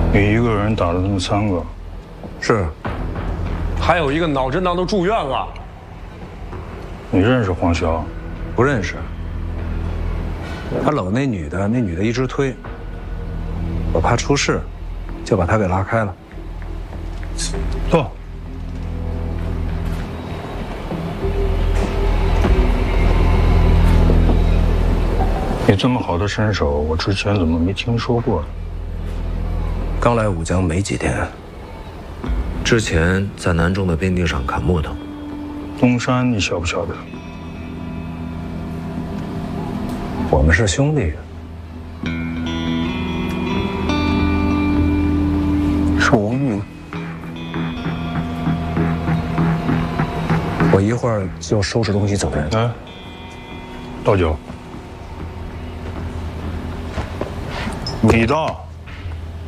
你一个人打了他们3个， 是， 还有一个脑震荡都住院了。 你认识黄潇？ 不认识。他搂那女的，那女的一直推，我怕出事，就把他给拉开了。 坐。你这么好的身手，我之前怎么没听说过呢？ 刚来武江没几天， 之前在南中的边境上砍木头。 东山你晓不晓得？ 我们是兄弟。 是无语。 我一会儿就收拾东西走人。 来，倒酒。你倒。